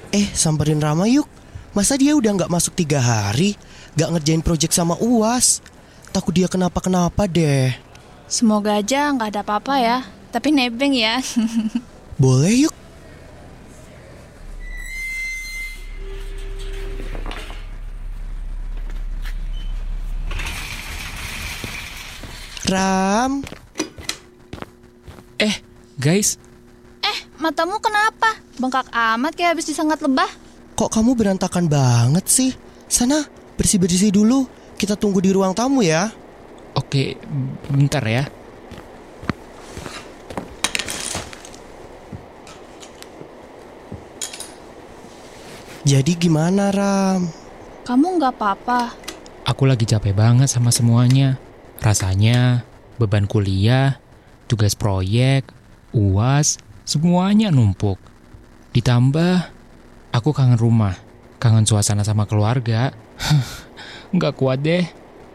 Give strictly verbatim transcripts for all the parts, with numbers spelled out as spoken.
Eh, samperin Rama yuk. Masa dia udah gak masuk tiga hari, gak ngerjain project sama U A S? Takut dia kenapa-kenapa deh. Semoga aja gak ada apa-apa ya. Tapi nebeng ya. Boleh yuk. Ram. Eh, guys. Eh, matamu kenapa? Bengkak amat kayak habis disengat lebah. Kok kamu berantakan banget sih? Sana, bersih-bersih dulu. Kita tunggu di ruang tamu ya. Oke, bentar ya. Jadi gimana, Ram? Kamu gak apa-apa? Aku lagi capek banget sama semuanya. Rasanya beban kuliah, tugas proyek, U A S, semuanya numpuk. Ditambah aku kangen rumah, kangen suasana sama keluarga. Nggak kuat deh.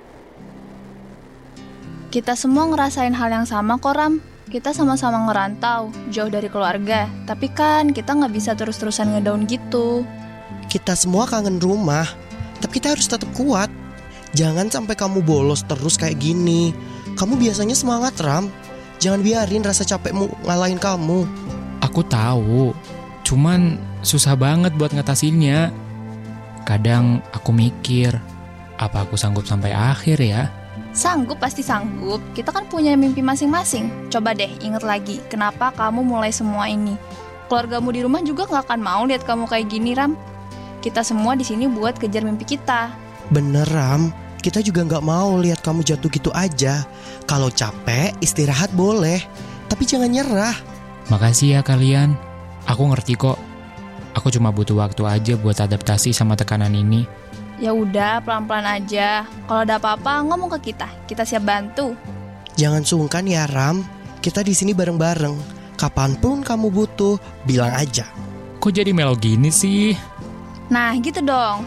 Kita semua ngerasain hal yang sama kok, Ram. Kita sama-sama ngerantau, jauh dari keluarga. Tapi kan kita nggak bisa terus-terusan ngedown gitu. Kita semua kangen rumah, tapi kita harus tetap kuat. Jangan sampai kamu bolos terus kayak gini. Kamu biasanya semangat, Ram. Jangan biarin rasa capekmu ngalahin kamu. Aku tahu, cuman susah banget buat ngatasinnya. Kadang aku mikir, apa aku sanggup sampai akhir ya? Sanggup, pasti sanggup. Kita kan punya mimpi masing-masing. Coba deh inget lagi, kenapa kamu mulai semua ini. Keluargamu di rumah juga gak akan mau lihat kamu kayak gini, Ram. Kita semua di sini buat kejar mimpi kita. Bener, Ram. Kita juga gak mau lihat kamu jatuh gitu aja. Kalau capek, istirahat boleh, tapi jangan nyerah. Makasih ya kalian. Aku ngerti kok. Aku cuma butuh waktu aja buat adaptasi sama tekanan ini. Ya udah, pelan-pelan aja. Kalau ada apa-apa, ngomong ke kita. Kita siap bantu. Jangan sungkan ya, Ram. Kita di sini bareng-bareng. Kapanpun kamu butuh, bilang aja. Kok jadi melo gini sih? Nah gitu dong,